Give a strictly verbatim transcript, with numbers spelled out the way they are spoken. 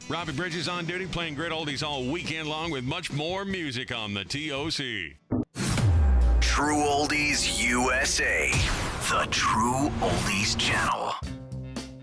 Robbie Bridges on duty, playing great oldies all weekend long with much more music on the T O C. True Oldies U S A, the True Oldies Channel.